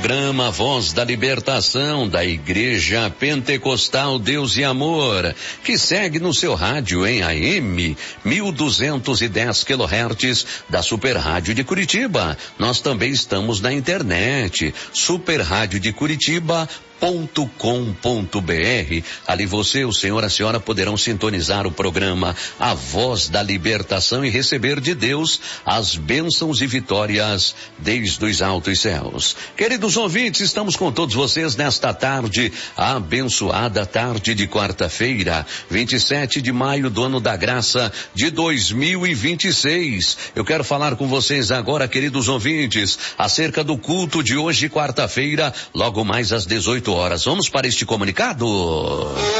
programa Voz da Libertação da Igreja Pentecostal Deus e Amor, que segue no seu rádio em AM 1210 kHz da Super Rádio de Curitiba. Nós também estamos na internet, superradiodecuritiba.com.br. Ali você, o senhor, a senhora poderão sintonizar o programa A Voz da Libertação e receber de Deus as bênçãos e vitórias desde os altos céus. Queridos ouvintes, estamos com todos vocês nesta tarde, a abençoada tarde de quarta-feira, 27 de maio do ano da graça de 2026. Eu quero falar com vocês agora, queridos ouvintes, acerca do culto de hoje, quarta-feira, logo mais às 18 horas. Vamos para este comunicado.